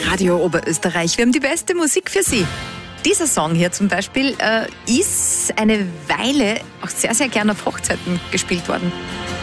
Radio Oberösterreich. Wir haben die beste Musik für Sie. Dieser Song hier zum Beispiel ist eine Weile auch sehr, sehr gerne auf Hochzeiten gespielt worden.